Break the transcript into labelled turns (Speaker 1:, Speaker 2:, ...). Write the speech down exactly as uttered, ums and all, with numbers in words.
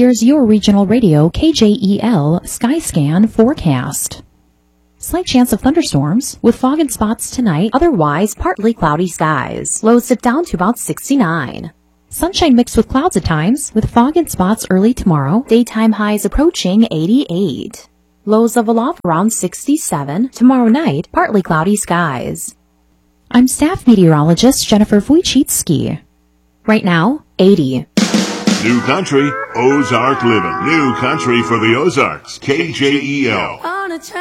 Speaker 1: Here's your regional radio K J E L Skyscan forecast. Slight chance of thunderstorms with fog and spots tonight. Otherwise, partly cloudy skies. Lows dip down to about sixty-nine. Sunshine mixed with clouds at times with fog and spots early tomorrow. Daytime highs approaching eighty-eight. Lows level off around sixty-seven. Tomorrow night, partly cloudy skies. I'm staff meteorologist Jennifer Wojcicki. Right now, eighty.
Speaker 2: New country, Ozark living. New country for the Ozarks. K J E L.